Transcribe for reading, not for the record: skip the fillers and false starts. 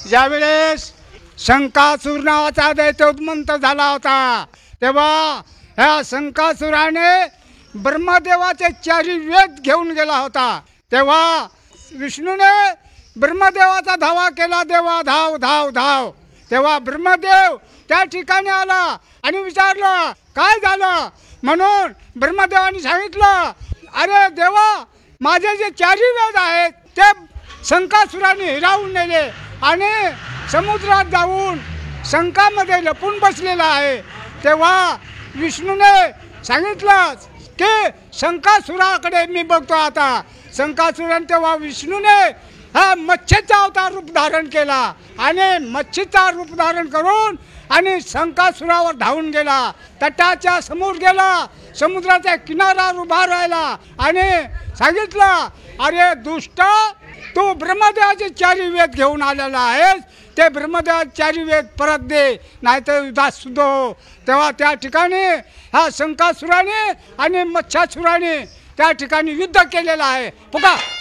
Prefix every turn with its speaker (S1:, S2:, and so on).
S1: ज्यावेळेस शंकासूर नावाचा दैत्योन्मंत झाला होता तेव्हा ह्या शंकासुराने ब्रह्मदेवाचे 4 वेद घेऊन गेला होता। तेव्हा विष्णूने ब्रह्मदेवाचा धावा केला, देवा धाव धाव धाव। तेव्हा ब्रह्मदेव त्या ठिकाणी आला आणि विचारलं काय झालं, म्हणून ब्रह्मदेवाने सांगितलं अरे देवा, माझे जे 4 वेद आहेत ते शंकासुराने हिरावून नेले आणि समुद्रात जाऊन शंकामध्ये लपून बसलेला आहे। तेव्हा विष्णूने सांगितलं की शंकासुराकडे मी बघतो आता। शंकासुराने तेव्हा विष्णूने हा मच्छीचा अवतार रूप धारण केला आणि मच्छीचा रूप धारण करून आणि शंकासुरावर धावून गेला, तटाच्या समोर गेला, समुद्राच्या किनाऱ्यावर उभा राहिला आणि सांगितलं अरे दुष्ट, तू ब्रह्मदेवाचे 4 वेद घेऊन आलेला आहेस, ते ब्रह्मदेवाचे 4 वेद परत दे, नाहीतर युद्धात सुद्धा हो। तेव्हा त्या ठिकाणी हा शंकासुराने आणि मच्छासुराने त्या ठिकाणी युद्ध केलेलं आहे। पुका